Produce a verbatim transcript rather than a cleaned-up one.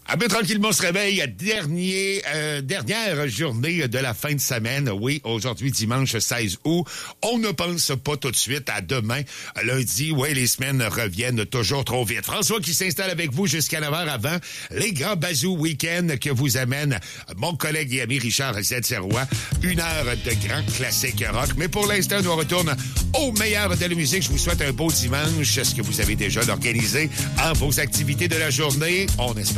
Ah ben, tranquillement, on se réveille. Dernier, euh, dernière journée de la fin de semaine. Oui, aujourd'hui, dimanche seize août. On ne pense pas tout de suite à demain. Lundi, oui, les semaines reviennent toujours trop vite. François qui s'installe avec vous jusqu'à neuf heures avant les grands bazous week-end que vous amène mon collègue et ami Richard Zed-Serrois. Une heure de grands classiques rock. Mais pour l'instant, nous on retourne au meilleur de la musique. Je vous souhaite un beau dimanche. Ce que vous avez déjà organisé en vos activités de la journée. On espère